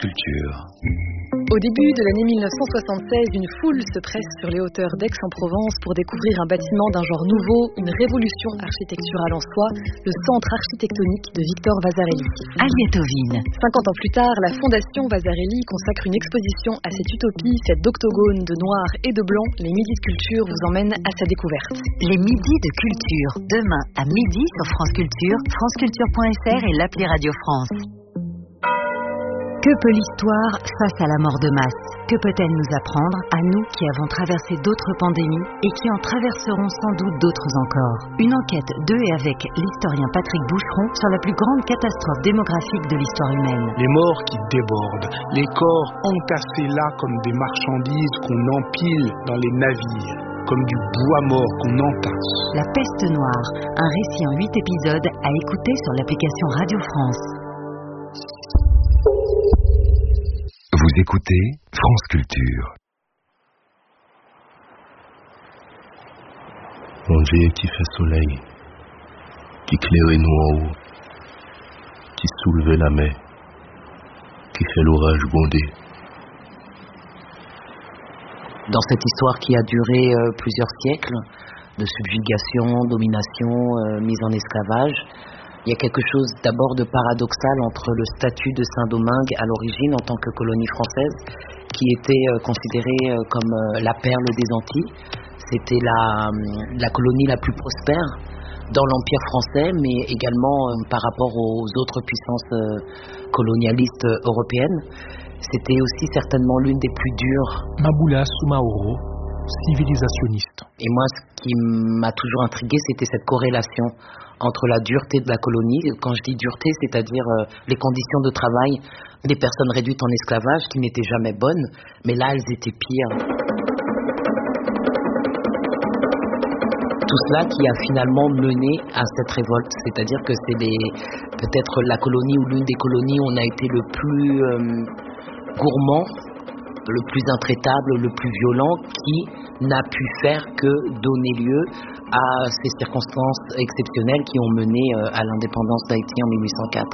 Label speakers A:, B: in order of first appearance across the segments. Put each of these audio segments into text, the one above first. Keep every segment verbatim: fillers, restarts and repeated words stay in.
A: Culture.
B: Au début de l'année mille neuf cent soixante-seize, une foule se presse sur les hauteurs d'Aix-en-Provence pour découvrir un bâtiment d'un genre nouveau, une révolution architecturale en soi, le centre architectonique de Victor Vasarely.
C: Aliétovine.
B: cinquante ans plus tard, la Fondation Vasarely consacre une exposition à cette utopie, cette octogone de noir et de blanc. Les midis de culture vous emmènent à sa découverte.
C: Les midis de culture, demain à midi sur France Culture, franceculture point f r et l'appli Radio France. Que peut l'histoire face à la mort de masse? Que peut-elle nous apprendre, à nous qui avons traversé d'autres pandémies et qui en traverseront sans doute d'autres encore? Une enquête de et avec l'historien Patrick Boucheron sur la plus grande catastrophe démographique de l'histoire humaine.
D: Les morts qui débordent, les corps entassés là comme des marchandises qu'on empile dans les navires, comme du bois mort qu'on entasse.
C: La peste noire, un récit en huit épisodes à écouter sur l'application Radio France.
A: Vous écoutez France Culture.
E: Mon Dieu qui fait soleil, qui clairait nous en haut, qui soulevait la mer, qui fait l'orage gronder.
F: Dans cette histoire qui a duré euh, plusieurs siècles, de subjugation, domination, euh, mise en esclavage, il y a quelque chose d'abord de paradoxal entre le statut de Saint-Domingue à l'origine en tant que colonie française, qui était euh, considérée euh, comme euh, la perle des Antilles. C'était la, la colonie la plus prospère dans l'Empire français, mais également euh, par rapport aux autres puissances euh, colonialistes euh, européennes. C'était aussi certainement l'une des plus dures.
G: Mabula Soumaoro, civilisationniste.
F: Et moi, ce qui m'a toujours intrigué, c'était cette corrélation entre la dureté de la colonie. Quand je dis dureté, c'est-à-dire euh, les conditions de travail des personnes réduites en esclavage qui n'étaient jamais bonnes, mais là, elles étaient pires. Tout cela qui a finalement mené à cette révolte, c'est-à-dire que c'est les, peut-être la colonie ou l'une des colonies où on a été le plus euh, gourmand, le plus intraitable, le plus violent, qui n'a pu faire que donner lieu à ces circonstances exceptionnelles qui ont mené à l'indépendance d'Haïti en mille huit cent quatre.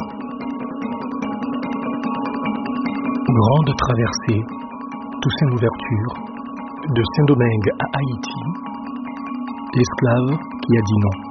G: Grande traversée, Toussaint l'ouverture, de Saint-Domingue à Haïti, l'esclave qui a dit non.